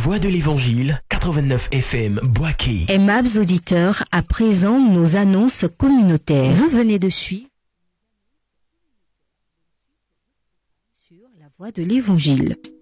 Voix de l'Évangile, 89 FM, Boaké. Aimables auditeurs, à présent nos annonces communautaires. Vous venez de suivre sur la Voix de l'Évangile.